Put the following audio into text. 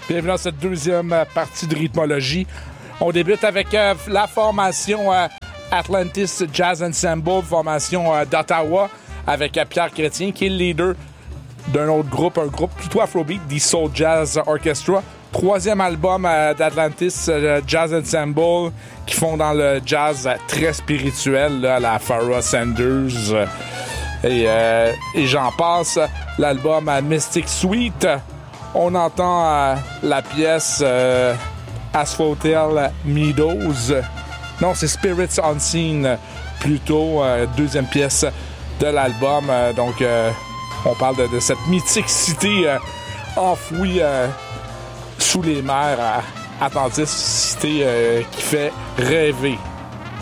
Bienvenue dans cette deuxième partie de rythmologie. On débute avec la formation Atlantis Jazz Ensemble, formation d'Ottawa, avec Pierre Chrétien, qui est le leader d'un autre groupe, un groupe plutôt afrobeat, The Soul Jazz Orchestra. Troisième album d'Atlantis Jazz Ensemble, qui font dans le jazz très spirituel, là, à la Pharoah Sanders. Et j'en passe. L'album Mystic Suite. On entend la pièce Asphodel Meadows. Non, c'est Spirits Unseen, plutôt. Deuxième pièce de l'album. Donc, on parle de cette mythique cité enfouie sous les mers Atlantis, cité qui fait rêver.